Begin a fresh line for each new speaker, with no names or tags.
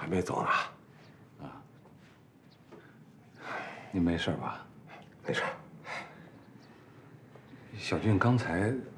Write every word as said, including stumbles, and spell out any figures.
还没走呢。
啊，您没事吧？
没事。
小俊刚才